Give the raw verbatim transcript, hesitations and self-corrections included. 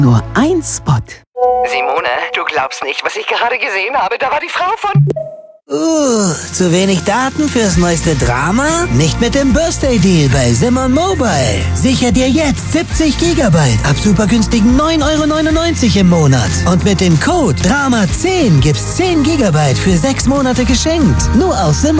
Nur ein Spot. Simone, du glaubst nicht, was ich gerade gesehen habe. Da war die Frau von... Uh, zu wenig Daten fürs neueste Drama? Nicht mit dem Birthday Deal bei Simon Mobile. Sicher dir jetzt siebzig Gigabyte ab super günstigen neun Euro neunundneunzig im Monat. Und mit dem Code Drama zehn gibt's zehn Gigabyte für sechs Monate geschenkt. Nur auf Simon